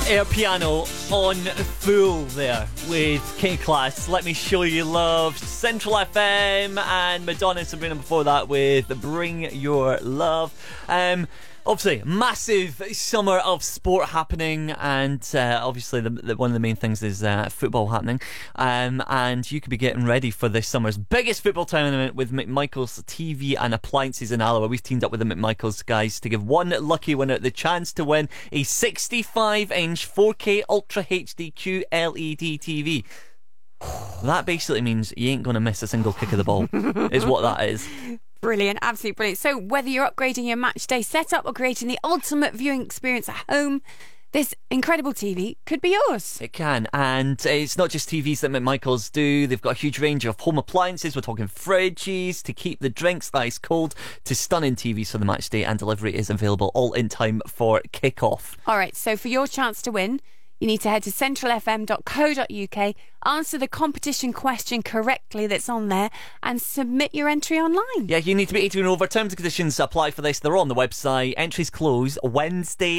Air piano on full there with K-Class. Let me show you love. Central FM and Madonna and Sabrina before that with Bring Your Love. Obviously, massive summer of sport happening, and obviously one of the main things is football happening. And you could be getting ready for this summer's biggest football tournament with McMichael's TV and Appliances in Alloa. We've teamed up with the McMichael's guys to give one lucky winner the chance to win a 65-inch 4K Ultra HD QLED TV. That basically means you ain't going to miss a single kick of the ball, is what that is. Brilliant, absolutely brilliant. So whether you're upgrading your match day setup or creating the ultimate viewing experience at home, this incredible TV could be yours. It can, and it's not just TVs that McMichael's do. They've got a huge range of home appliances. We're talking fridges to keep the drinks ice cold, to stunning TVs for the match day, and delivery is available all in time for kick-off. All right, so for your chance to win, you need to head to centralfm.co.uk, answer the competition question correctly that's on there, and submit your entry online. Yeah, you need to be 18 and over. Terms and conditions apply for this. They're on the website. Entries close Thursday.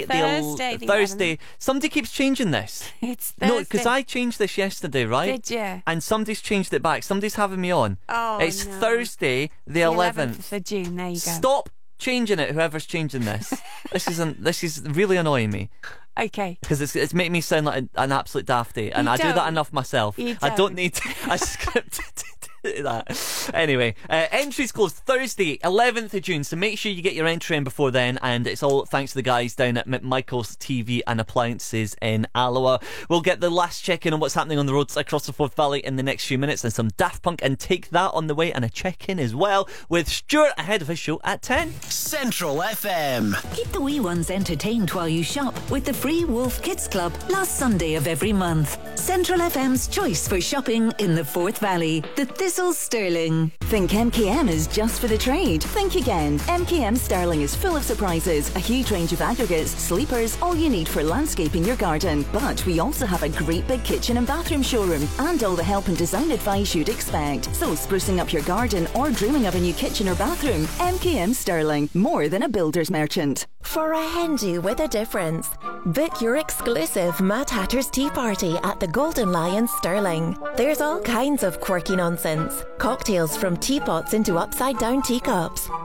Somebody keeps changing this. It's Thursday. No, because I changed this yesterday, right? Did you? And somebody's changed it back. Somebody's having me on. Oh, it's no. Thursday, the 11th of June. There you go. Stop changing it, whoever's changing this. This is really annoying me. Okay. Because it's making me sound like an absolute dafty, and I do that enough myself. I don't need a script to do that. Anyway, entries close Thursday, 11th of June, so make sure you get your entry in before then, and it's all thanks to the guys down at McMichael's TV and Appliances in Alloa. We'll get the last check-in on what's happening on the roads across the Forth Valley in the next few minutes, and some Daft Punk and Take That on the way, and a check-in as well with Stuart ahead of his show at 10. Central FM. Keep the wee ones entertained while you shop with the free Wolf Kids Club last Sunday of every month. Central FM's choice for shopping in the Forth Valley. The Thistle Sterling. Think MKM is just for the trade? Think again. MKM Sterling is full of surprises, a huge range of aggregates, sleepers, all you need for landscaping your garden. But we also have a great big kitchen and bathroom showroom, and all the help and design advice you'd expect. So sprucing up your garden or dreaming of a new kitchen or bathroom, MKM Sterling, more than a builder's merchant. For a hen do with a difference, book your exclusive Mad Hatter's Tea Party at the Golden Lion Stirling. There's all kinds of quirky nonsense. Cocktails from teapots into upside-down teacups.